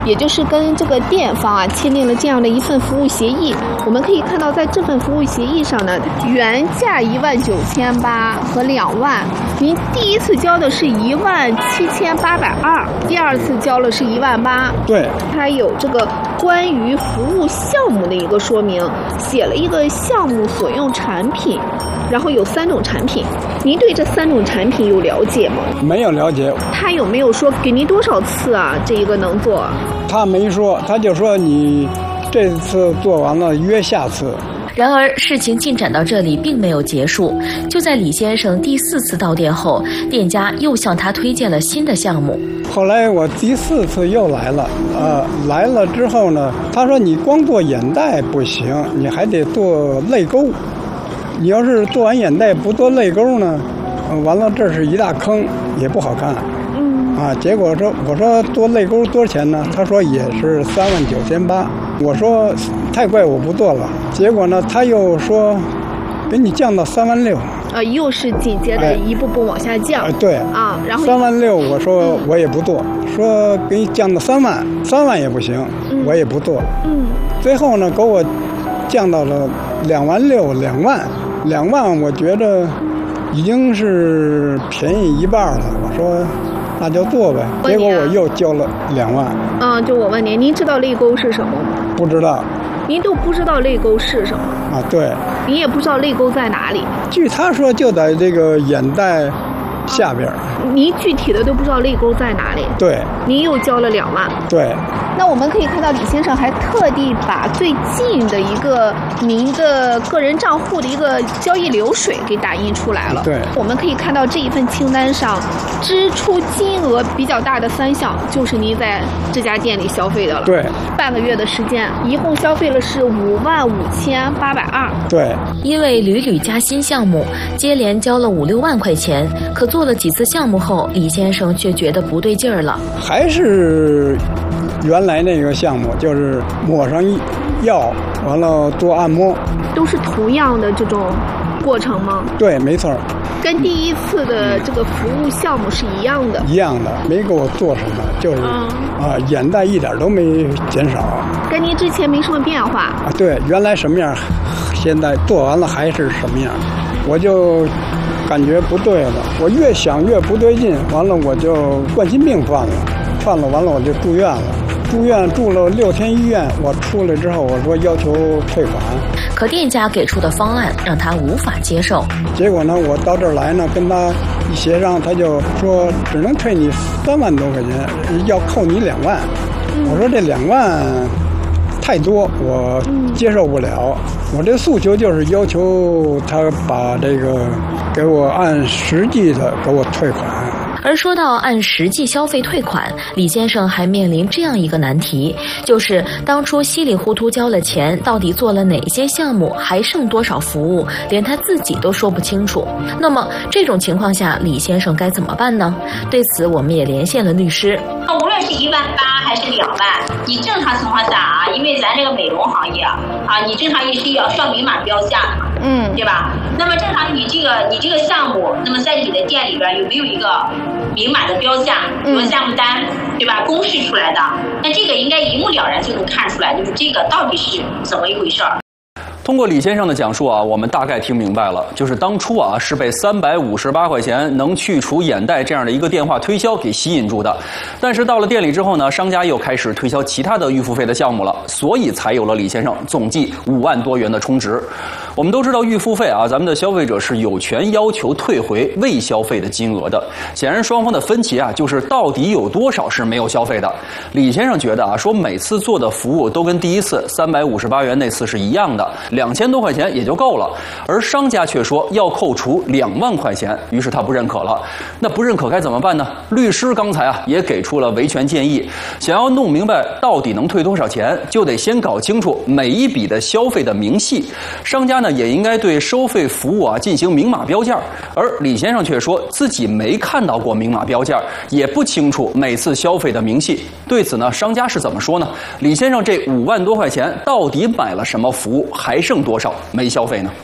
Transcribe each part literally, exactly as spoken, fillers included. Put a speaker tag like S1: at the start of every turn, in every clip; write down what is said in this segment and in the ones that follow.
S1: 也就是跟这个店方啊签订了这样的一份服务协议。我们可以看到，在这份服务协议上呢，原价一万九千八和两万，您第一次交的是一万七千八百二，第二次交了是一万八。
S2: 对，
S1: 它有这个关于服务项目的一个说明，写了一个项目所用产品，然后有三种产品。您对这三种产品有了解吗？
S2: 没有了解。
S1: 他有没有说给您多少次啊？这一个能做？
S2: 他没说，他就说你这次做完了约下次。
S3: 然而事情进展到这里并没有结束，就在李先生第四次到店后，店家又向他推荐了新的项目。
S2: 后来我第四次又来了，呃，来了之后呢，他说你光做眼袋不行，你还得做泪沟。你要是做完眼袋不做泪沟呢，呃、完了这是一大坑，也不好看。
S1: 嗯。
S2: 啊，结果说我说做泪沟多少钱呢？他说也是三万九千八。我说太贵，我不做了。结果呢，他又说给你降到三万六。
S1: 呃，又是紧接着一步步往下降。
S2: 哎、对
S1: 啊，然后
S2: 三万六，我说我也不做，说给你降到三万，三万也不行，
S1: 嗯、
S2: 我也不做。
S1: 嗯。
S2: 最后呢，给我降到了两万六，两万，两万，我觉得已经是便宜一半了。我说那就做呗。结果我又交了两万。
S1: 嗯，就我问您，您知道泪沟是什么吗？
S2: 不知道。
S1: 您都不知道泪沟是什么
S2: 啊？对。
S1: 您也不知道泪沟在哪里？
S2: 据他说，就在这个眼袋下边。
S1: 您具体的都不知道泪沟在哪里？
S2: 对。
S1: 您又交了两万。
S2: 对。
S1: 那我们可以看到，李先生还特地把最近的一个您的个人账户的一个交易流水给打印出来了。
S2: 对。
S1: 我们可以看到这一份清单上，支出金额比较大的三项，就是您在这家店里消费的了。
S2: 对。
S1: 半个月的时间，一共消费了是五万五千八百二。
S2: 对。
S3: 因为屡屡加新项目，接连交了五六万块钱，可做了几次项目后，李先生却觉得不对劲儿了。
S2: 还是原来那个项目，就是抹上药，完了做按摩，
S1: 都是同样的这种过程吗？
S2: 对，没错。
S1: 跟第一次的这个服务项目是一样的。
S2: 一样的，没给我做什么，就是、嗯、啊，眼袋一点都没减少。
S1: 跟您之前没什么变化。
S2: 啊，对，原来什么样，现在做完了还是什么样，我就感觉不对了。我越想越不对劲，完了我就冠心病犯了，犯了完了我就住院了。住院住了六天医院，我出来之后我说要求退款，
S3: 可店家给出的方案让他无法接受。
S2: 结果呢，我到这儿来呢，跟他一协商，他就说只能退你三万多块钱，要扣你两万。嗯、我说这两万太多，我接受不了。嗯、我这诉求就是要求他把这个给我按实际的给我退款。
S3: 而说到按实际消费退款，李先生还面临这样一个难题，就是当初稀里糊涂交了钱，到底做了哪些项目，还剩多少服务，连他自己都说不清楚。那么这种情况下，李先生该怎么办呢？对此我们也连线了律师。
S4: 那无论是一万八还是两万，你正常情况下啊，因为咱这个美容行业啊，你正常也是要上明码标价的，嗯，对吧？那么正常你这个你这个项目，那么在你的店里边有没有一个明码的标价和项目单，对吧？公示出来的，那这个应该一目了然就能看出来，就是这个到底是怎么一回事儿。
S5: 通过李先生的讲述啊，我们大概听明白了，就是当初啊是被三百五十八块钱能去除眼袋这样的一个电话推销给吸引住的，但是到了店里之后呢，商家又开始推销其他的预付费的项目了，所以才有了李先生总计五万多元的充值。我们都知道预付费啊，咱们的消费者是有权要求退回未消费的金额的。显然双方的分歧啊，就是到底有多少是没有消费的。李先生觉得啊，说每次做的服务都跟第一次三百五十八元那次是一样的，两千多块钱也就够了。而商家却说要扣除两万块钱，于是他不认可了。那不认可该怎么办呢？律师刚才啊也给出了维权建议，想要弄明白到底能退多少钱，就得先搞清楚每一笔的消费的明细。商家呢也应该对收费服务啊进行明码标价，而李先生却说自己没看到过明码标价，也不清楚每次消费的明细。对此呢，商家是怎么说呢？李先生这五万多块钱到底买了什么服务，还剩多少没消费呢？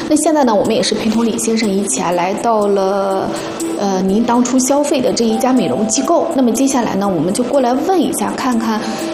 S1: 那现在呢，我们也是陪同李先生一起啊，来到了呃您当初消费的这一家美容机构。那么接下来呢，我们就过来问一下，看看